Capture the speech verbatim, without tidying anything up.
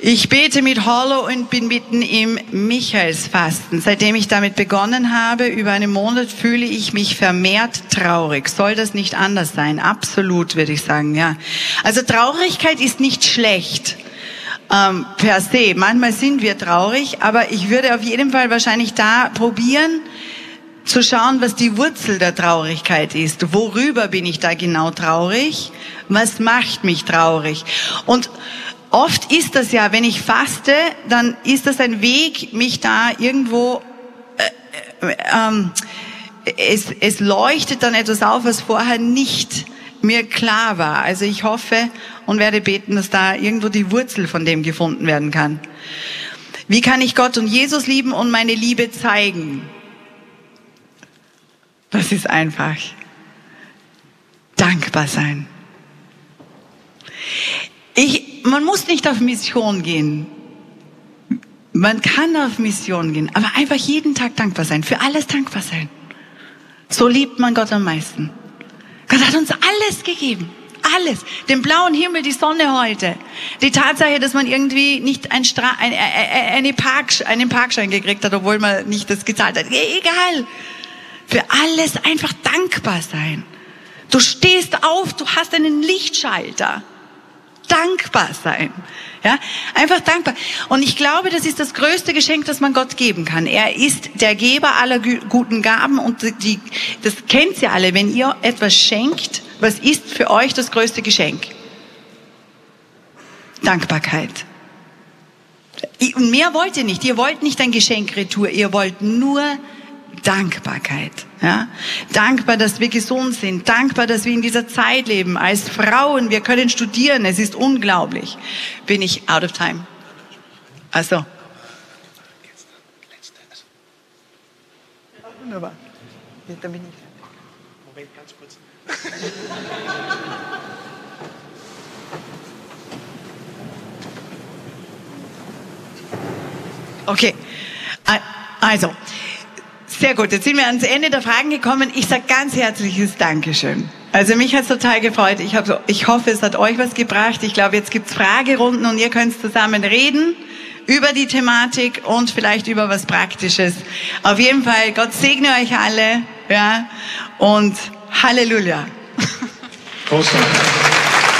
Ich bete mit Hollow und bin mitten im Michaelsfasten. Seitdem ich damit begonnen habe, über einen Monat, fühle ich mich vermehrt traurig. Soll das nicht anders sein? Absolut, würde ich sagen, ja. Also Traurigkeit ist nicht schlecht ähm, per se. Manchmal sind wir traurig, aber ich würde auf jeden Fall wahrscheinlich da probieren, zu schauen, was die Wurzel der Traurigkeit ist. Worüber bin ich da genau traurig? Was macht mich traurig? Und oft ist das ja, wenn ich faste, dann ist das ein Weg, mich da irgendwo, äh, äh, ähm, es, es leuchtet dann etwas auf, was vorher nicht mir klar war. Also ich hoffe und werde beten, dass da irgendwo die Wurzel von dem gefunden werden kann. Wie kann ich Gott und Jesus lieben und meine Liebe zeigen? Das ist einfach. Dankbar sein. Ich, man muss nicht auf Mission gehen. Man kann auf Mission gehen, aber einfach jeden Tag dankbar sein, für alles dankbar sein. So liebt man Gott am meisten. Gott hat uns alles gegeben. Alles. Den blauen Himmel, die Sonne heute. Die Tatsache, dass man irgendwie nicht ein Stra- ein, eine Park, einen Parkschein gekriegt hat, obwohl man nicht das gezahlt hat. Egal. Für alles einfach dankbar sein. Du stehst auf, du hast einen Lichtschalter. Dankbar sein. Ja, einfach dankbar. Und ich glaube, das ist das größte Geschenk, das man Gott geben kann. Er ist der Geber aller guten Gaben und die, das kennt ihr alle. Wenn ihr etwas schenkt, was ist für euch das größte Geschenk? Dankbarkeit. Und mehr wollt ihr nicht. Ihr wollt nicht ein Geschenk retour. Ihr wollt nur Dankbarkeit. Ja? Dankbar, dass wir gesund sind. Dankbar, dass wir in dieser Zeit leben. Als Frauen, wir können studieren. Es ist unglaublich. Bin ich out of time? Also. Wunderbar. Dann bin ich. Moment, ganz kurz. Okay. Also. Sehr gut, jetzt sind wir ans Ende der Fragen gekommen. Ich sage ganz herzliches Dankeschön. Also mich hat es total gefreut. Ich, hab so, ich hoffe, es hat euch was gebracht. Ich glaube, jetzt gibt's Fragerunden und ihr könnt zusammen reden über die Thematik und vielleicht über was Praktisches. Auf jeden Fall, Gott segne euch alle, ja, und Halleluja. Großartig.